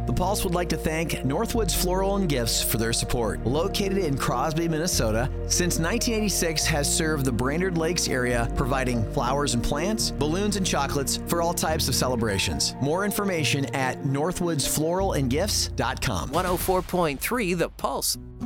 The Pulse would like to thank Northwoods Floral and Gifts for their support. Located in Crosby, Minnesota, since 1986 has served the Brainerd Lakes area, providing flowers and plants, balloons and chocolates for all types of celebrations. More information at northwoodsfloralandgifts.com. 104.3 The Pulse.